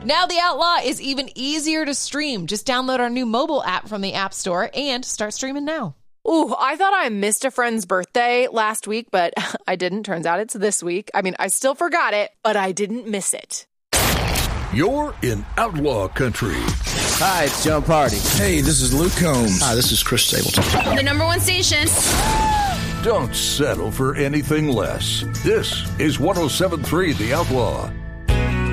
Now The Outlaw is even easier to stream. Just download our new mobile app from the App Store and start streaming now. Ooh, I thought I missed a friend's birthday last week, but I didn't. Turns out it's this week. I mean, I still forgot it, but I didn't miss it. You're in Outlaw Country. Hi, it's John Party. Hey, this is Luke Combs. Hi, this is Chris Stapleton. The number one station. Don't settle for anything less. This is 107.3 The Outlaw.